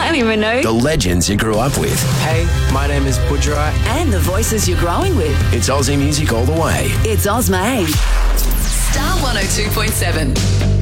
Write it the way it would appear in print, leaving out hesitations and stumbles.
I don't even know. The legends you grew up with. Hey, my name is Budrai. And the voices you're growing with. It's Aussie music all the way. It's Ozma. Star 102.7.